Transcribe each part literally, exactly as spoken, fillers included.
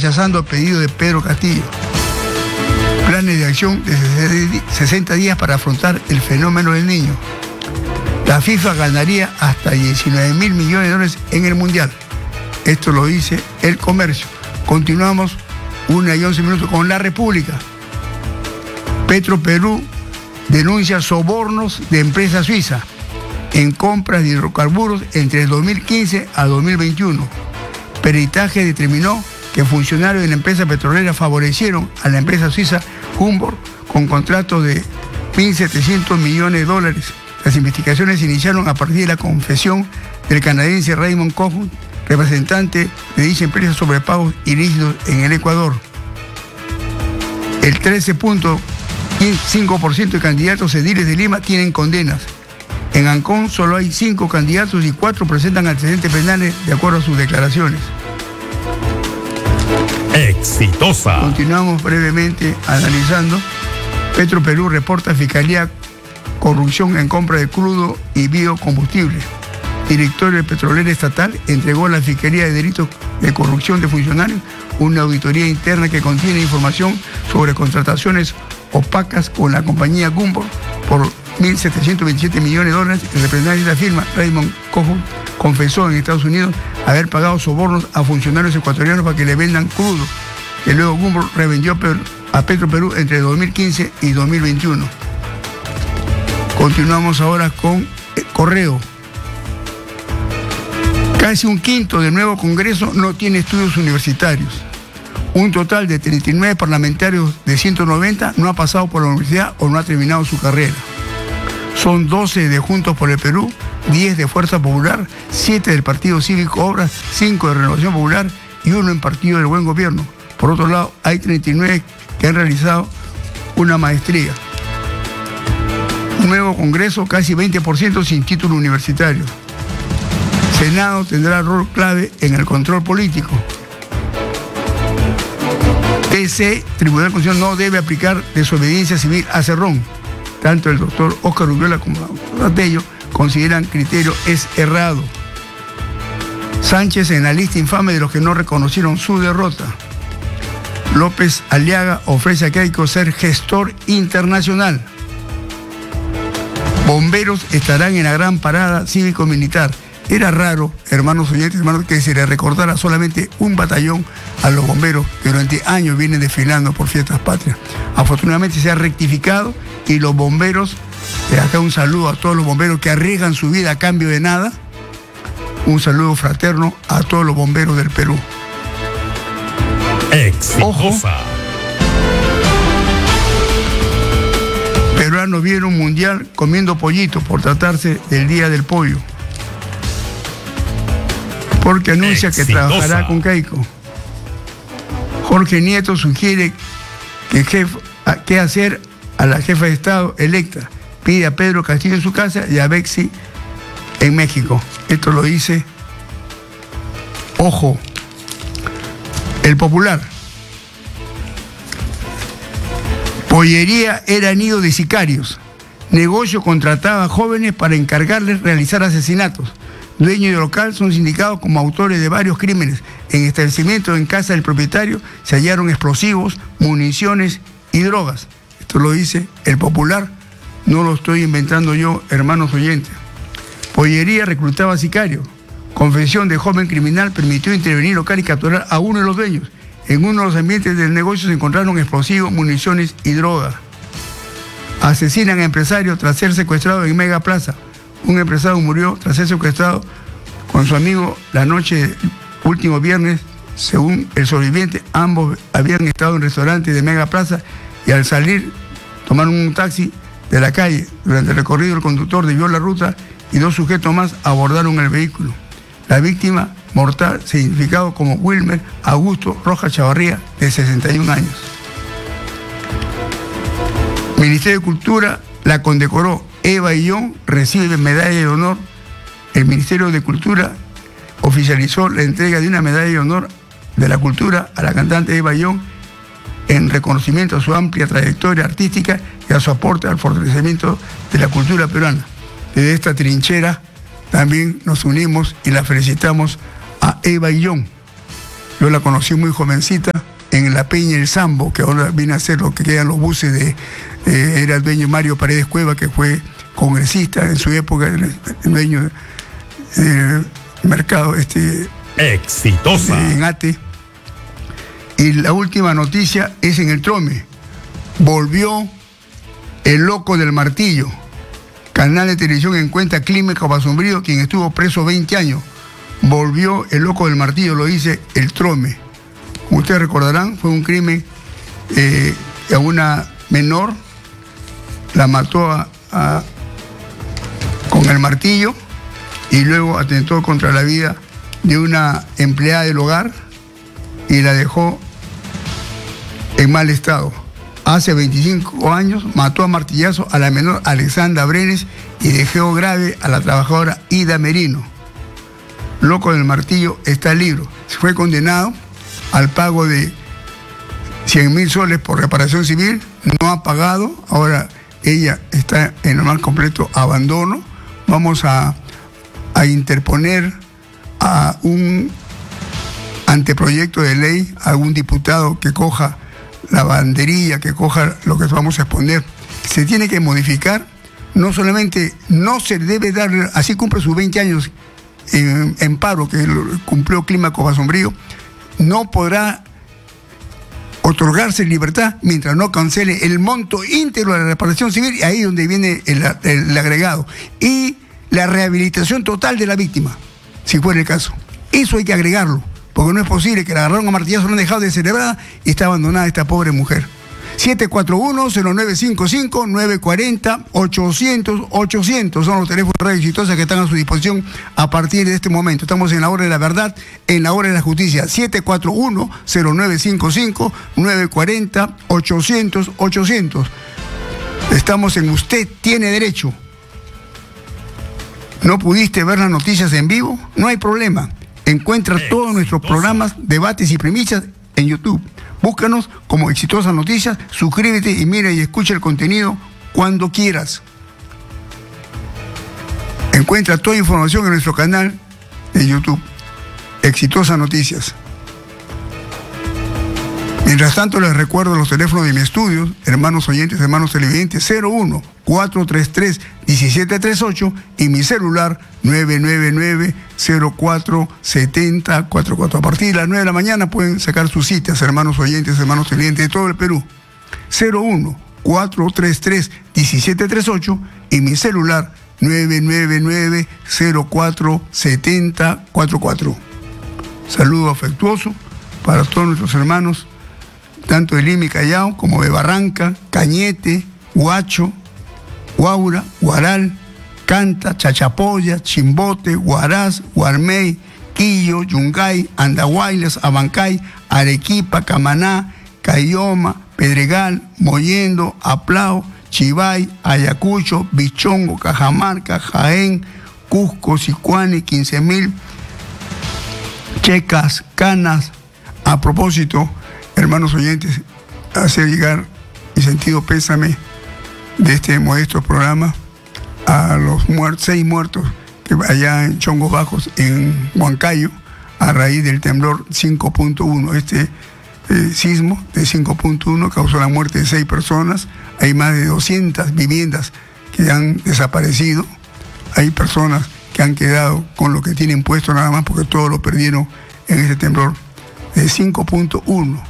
rechazando el pedido de Pedro Castillo. Planes de acción de sesenta días para afrontar el fenómeno del Niño. La FIFA ganaría hasta diecinueve mil millones de dólares en el Mundial. Esto lo dice El Comercio. Continuamos una y once minutos con La República. Petroperú denuncia sobornos de empresa suiza en compras de hidrocarburos entre el dos mil quince a dos mil veintiuno. Peritaje determinó que funcionarios de la empresa petrolera favorecieron a la empresa suiza Humboldt con contratos de mil setecientos millones de dólares. Las investigaciones se iniciaron a partir de la confesión del canadiense Raymond Cohut, representante de dicha empresa sobre pagos ilícitos en el Ecuador. El trece punto cinco por ciento de candidatos ediles de Lima tienen condenas. En Ancón solo hay cinco candidatos y cuatro presentan antecedentes penales de acuerdo a sus declaraciones. Exitosa. Continuamos brevemente analizando. Petroperú reporta a Fiscalía corrupción en compra de crudo y biocombustible. Directorio de Petrolera Estatal entregó a la Fiscalía de Delitos de Corrupción de Funcionarios una auditoría interna que contiene información sobre contrataciones opacas con la compañía Humboldt por mil setecientos veintisiete millones de dólares. El representante de la firma, Raymond Cohut, confesó en Estados Unidos haber pagado sobornos a funcionarios ecuatorianos para que le vendan crudo, que luego Humboldt revendió a Petroperú entre dos mil quince y dos mil veintiuno. Continuamos ahora con Correo. Casi un quinto del nuevo Congreso no tiene estudios universitarios. Un total de treinta y nueve parlamentarios de ciento noventa no ha pasado por la universidad o no ha terminado su carrera. Son doce de Juntos por el Perú, diez de Fuerza Popular, siete del Partido Cívico Obras, cinco de Renovación Popular y uno en Partido del Buen Gobierno. Por otro lado, hay treinta y nueve que han realizado una maestría. Un nuevo Congreso, casi veinte por ciento sin título universitario. Senado tendrá rol clave en el control político. T C, Tribunal Constitucional, no debe aplicar desobediencia civil a Cerrón. Tanto el doctor Óscar Urriola como el doctor Atello consideran criterio es errado. Sánchez en la lista infame de los que no reconocieron su derrota. López Aliaga ofrece a Keiko ser gestor internacional. Bomberos estarán en la gran parada cívico-militar. Era raro, hermanos oyentes, hermanos, que se le recordara solamente un batallón a los bomberos que durante años vienen desfilando por fiestas patrias. Afortunadamente se ha rectificado y los bomberos, eh, acá un saludo a todos los bomberos que arriesgan su vida a cambio de nada. Un saludo fraterno a todos los bomberos del Perú. Exitosa. Ojo. Peruanos vieron mundial comiendo pollito por tratarse del Día del Pollo. Porque anuncia Exitosa. Que trabajará con Keiko. Jorge Nieto sugiere que jefe, qué hacer a la jefa de Estado electa. Pide a Pedro Castillo en su casa y a Bexi en México. Esto lo dice Ojo. El Popular. Pollería era nido de sicarios. Negocio contrataba a jóvenes para encargarles realizar asesinatos. Dueños de local son sindicados como autores de varios crímenes. En establecimientos en casa del propietario se hallaron explosivos, municiones y drogas. Esto lo dice El Popular. No lo estoy inventando yo, hermanos oyentes. Pollería reclutaba sicarios. Confesión de joven criminal permitió intervenir local y capturar a uno de los dueños. En uno de los ambientes del negocio se encontraron explosivos, municiones y drogas. Asesinan a empresario tras ser secuestrado en Mega Plaza. Un empresario murió tras ser secuestrado con su amigo la noche del último viernes. Según el sobreviviente, ambos habían estado en restaurantes de Mega Plaza y al salir tomaron un taxi de la calle. Durante el recorrido el conductor desvió la ruta y dos sujetos más abordaron el vehículo. La víctima mortal se identificado como Wilmer Augusto Rojas Chavarría, de sesenta y un años. Ministerio de Cultura la condecoró. Eva Illón recibe medalla de honor. El Ministerio de Cultura oficializó la entrega de una medalla de honor de la cultura a la cantante Eva Illón en reconocimiento a su amplia trayectoria artística y a su aporte al fortalecimiento de la cultura peruana. Desde esta trinchera también nos unimos y la felicitamos a Eva Illón. Yo la conocí muy jovencita en la Peña El Sambo, que ahora viene a ser lo que quedan los buses de... Eh, era el dueño Mario Paredes Cueva, que fue congresista en su época, el, el dueño del mercado este, exitosa de, en Ate. Y la última noticia es en el Trome. Volvió el loco del martillo. Canal de televisión encuentra Climen Copasombrío, quien estuvo preso veinte años. Volvió el loco del martillo, lo dice el Trome. Como ustedes recordarán, fue un crimen eh, a una menor, la mató a, a, con el martillo y luego atentó contra la vida de una empleada del hogar y la dejó en mal estado. Hace veinticinco años mató a martillazo a la menor Alexandra Brenes y dejó grave a la trabajadora Ida Merino. Loco del martillo está libre. Fue condenado al pago de cien mil soles por reparación civil, no ha pagado, ahora ella está en el mal completo abandono. Vamos a, a interponer a un anteproyecto de ley, a algún diputado que coja la banderilla, que coja lo que vamos a exponer. Se tiene que modificar, no solamente no se debe dar, así cumple sus veinte años en, en paro, que cumplió Clima Copasombrío, no podrá otorgarse libertad mientras no cancele el monto íntegro de la reparación civil, y ahí es donde viene el, el, el agregado, y la rehabilitación total de la víctima, si fuera el caso. Eso hay que agregarlo, porque no es posible que la agarraron a martillazo, la han dejado descerebrada y está abandonada esta pobre mujer. siete cuatro uno, cero nueve cinco cinco, nueve cuatro cero, ochocientos, ochocientos son los teléfonos de Radio Exitosa que están a su disposición a partir de este momento. Estamos en la hora de la verdad, en la hora de la justicia. siete cuatro uno, cero nueve cinco cinco, nueve cuatro cero, ochocientos, ochocientos. Estamos en Usted Tiene Derecho. ¿No pudiste ver las noticias en vivo? No hay problema. Encuentra todos nuestros programas, debates y primicias en YouTube. Búscanos como Exitosa Noticias, suscríbete y mira y escucha el contenido cuando quieras. Encuentra toda información en nuestro canal de YouTube, Exitosa Noticias. Mientras tanto, les recuerdo los teléfonos de mi estudio, hermanos oyentes, hermanos televidentes, cero uno, cuatro tres tres, uno siete tres ocho y mi celular nueve nueve nueve, cero cuatro siete cero cuatro cuatro. A partir de las nueve de la mañana pueden sacar sus citas, hermanos oyentes, hermanos televidentes de todo el Perú. cero uno, cuatro tres tres, uno siete tres ocho y mi celular nueve nueve nueve, cero cuatro siete cero cuatro cuatro. Saludo afectuoso para todos nuestros hermanos, tanto de Lima y Callao como de Barranca, Cañete, Huacho, Huaura, Huaral, Canta, Chachapoya, Chimbote, Huaraz, Huarmey, Quillo, Yungay, Andahuaylas, Abancay, Arequipa, Camaná, Cayoma, Pedregal, Mollendo, Aplao, Chivay, Ayacucho, Bichongo, Cajamarca, Jaén, Cusco, Sicuani, quince mil, Checas, Canas. A propósito, hermanos oyentes, hacer llegar mi sentido pésame de este modesto programa a los muertos, seis muertos que allá en Chongos Bajos, en Huancayo, a raíz del temblor cinco punto uno. Este eh, sismo de cinco punto uno causó la muerte de seis personas. Hay más de doscientas viviendas que han desaparecido. Hay personas que han quedado con lo que tienen puesto nada más, porque todo lo perdieron en ese temblor de cinco punto uno.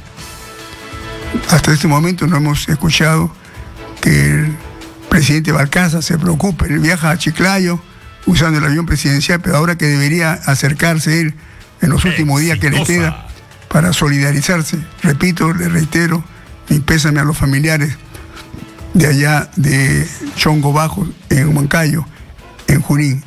Hasta este momento no hemos escuchado que el presidente Balcaza se preocupe. Él viaja a Chiclayo usando el avión presidencial, pero ahora que debería acercarse él en los últimos días que le queda para solidarizarse. Repito, le reitero mi pésame a los familiares de allá de Chongo Bajo, en Huancayo, en Junín.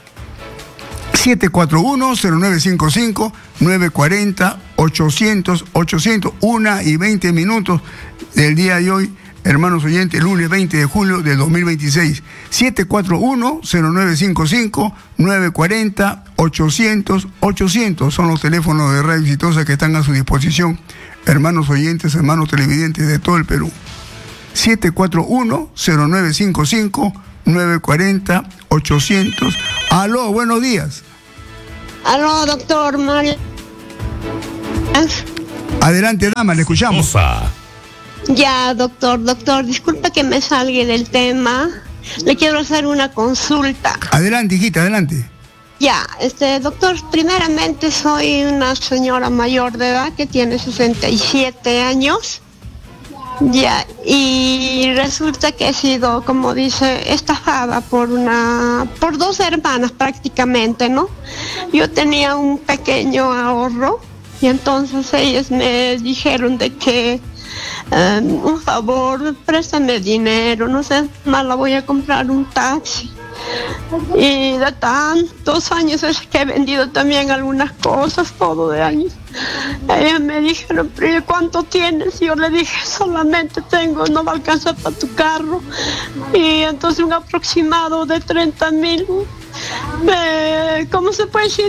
siete cuatro uno, cero nueve cinco cinco, nueve cuatro cero, ochocientos, ochocientos, una y veinte minutos del día de hoy, hermanos oyentes, lunes veinte de julio de dos mil veintiséis. siete cuatro uno, cero nueve cinco cinco, nueve cuatro cero, ochocientos, ochocientos son los teléfonos de Radio Exitosa que están a su disposición, hermanos oyentes, hermanos televidentes de todo el Perú. siete cuatro uno, cero nueve cinco cinco, nueve cuatro cero, ochocientos. Aló, buenos días. Aló, doctor Mario. Adelante, dama, le escuchamos. Ya, doctor, doctor, disculpa que me salga del tema. Le quiero hacer una consulta. Adelante, hijita, adelante. Ya, este, doctor, primeramente soy una señora mayor de edad que tiene sesenta y siete años. Ya, y resulta que he sido, como dice, estafada por una, por dos hermanas prácticamente, ¿no? Yo tenía un pequeño ahorro y entonces ellas me dijeron de que, um, un favor, préstame dinero, no sé, más la voy a comprar un taxi. Y de tantos años es que he vendido también algunas cosas, todo de años. Ellas me dijeron, pero ¿cuánto tienes? Y yo le dije, solamente tengo, no va a alcanzar para tu carro. Y entonces un aproximado de treinta mil. Eh, ¿Cómo se puede decir?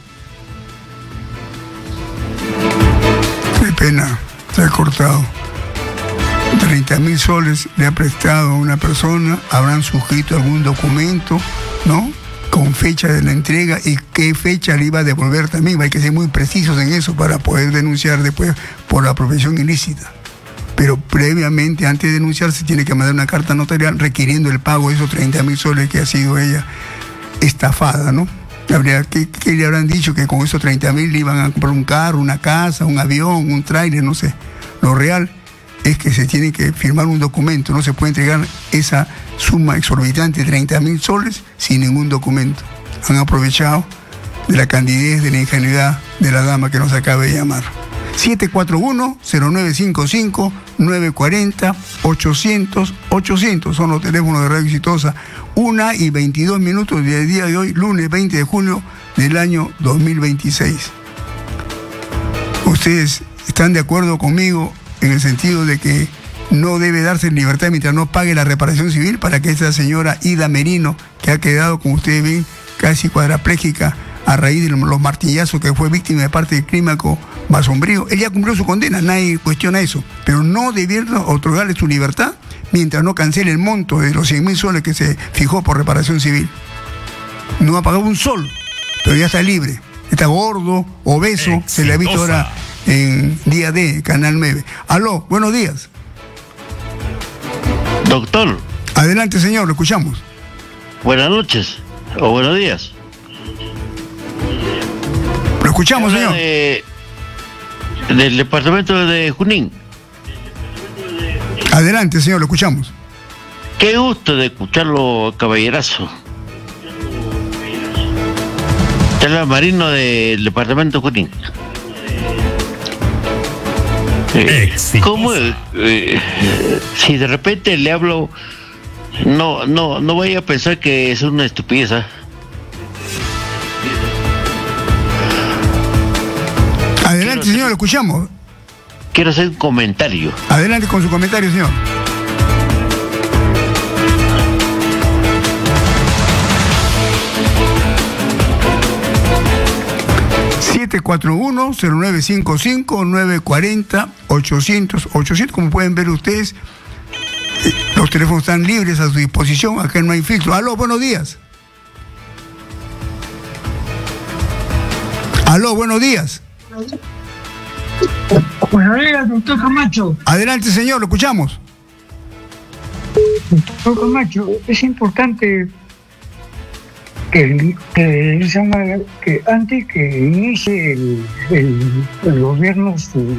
Qué pena, se ha cortado. treinta mil soles le ha prestado a una persona, habrán suscrito algún documento, ¿no? Con fecha de la entrega y qué fecha le iba a devolver también. Hay que ser muy precisos en eso para poder denunciar después por apropiación ilícita. Pero previamente, antes de denunciar, se tiene que mandar una carta notarial requiriendo el pago de esos treinta mil soles que ha sido ella estafada, ¿no? Habría, ¿qué, qué le habrán dicho? Que con esos treinta mil le iban a comprar un carro, una casa, un avión, un tráiler, no sé. Lo real es que se tiene que firmar un documento, no se puede entregar esa suma exorbitante de treinta mil soles sin ningún documento. Han aprovechado de la candidez, de la ingenuidad de la dama que nos acaba de llamar. siete cuatro uno, cero nueve cinco cinco, nueve cuatro cero, ochocientos, ochocientos son los teléfonos de Radio Exitosa. Una y veintidós minutos del día de hoy, lunes veinte de junio del año dos mil veintiséis. ¿Ustedes están de acuerdo conmigo en el sentido de que no debe darse en libertad mientras no pague la reparación civil para que esta señora Ida Merino, que ha quedado, como ustedes ven, casi cuadraplégica a raíz de los martillazos que fue víctima de parte del clímaco más sombrío, ella cumplió su condena, nadie cuestiona eso, pero no debieron otorgarle su libertad mientras no cancele el monto de los cien mil soles que se fijó por reparación civil. No ha pagado un sol, pero ya está libre, está gordo, obeso, Exitosa. Se le ha visto ahora en Día D, Canal nueve. Aló, buenos días. Doctor. Adelante, señor, lo escuchamos. Buenas noches, o buenos días. Lo escuchamos, señor. De, del departamento de Junín. Adelante, señor, lo escuchamos. Qué gusto de escucharlo, caballerazo. Tela Marino del departamento de Junín. Eh, ¿Cómo? Eh, si de repente le hablo, no, no, no vaya a pensar que es una estupidez. ¿eh? Adelante, quiero señor, hacer, lo escuchamos. Quiero hacer un comentario. Adelante con su comentario, señor. siete cuatro uno, cero nueve cinco cinco, nueve cuatro cero, ochocientos, ochocientos, como pueden ver ustedes, los teléfonos están libres a su disposición, acá no hay filtro. Aló, buenos días. Aló, buenos días. Buenos días, doctor Camacho. Adelante, señor, lo escuchamos. Doctor Camacho, es importante que, que, que antes que inicie el, el, el gobierno, su,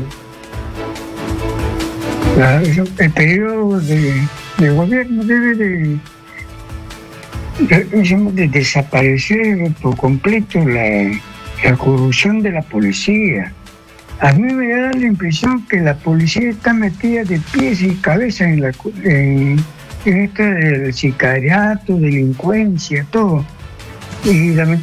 la, el periodo de, de gobierno debe de, de, de desaparecer por completo la, la corrupción de la policía. A mí me da la impresión que la policía está metida de pies y cabeza en, la, en, en esto del sicariato, delincuencia, todo. Y la...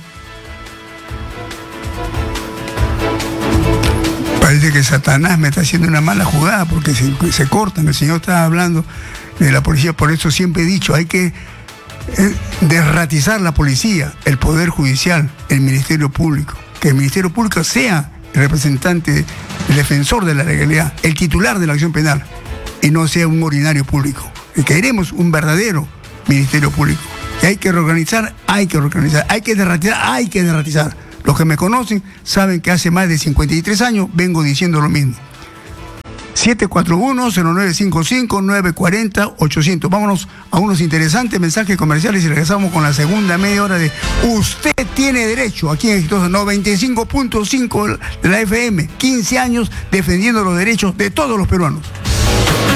Parece que Satanás me está haciendo una mala jugada porque se, se cortan. El señor estaba hablando de la policía, por eso siempre he dicho, hay que eh, desratizar la policía, el Poder Judicial, el Ministerio Público. Que el Ministerio Público sea el representante, el defensor de la legalidad, el titular de la acción penal, y no sea un ordinario público. Y queremos un verdadero Ministerio Público. Que hay que reorganizar, hay que reorganizar, hay que derratizar, hay que derratizar. Los que me conocen saben que hace más de cincuenta y tres años vengo diciendo lo mismo. siete cuatro uno, cero nueve cinco cinco, nueve cuatro cero, ochocientos. Vámonos a unos interesantes mensajes comerciales y regresamos con la segunda media hora de Usted tiene derecho, aquí en Exitosa noventa y cinco punto cinco de la F M. quince años defendiendo los derechos de todos los peruanos.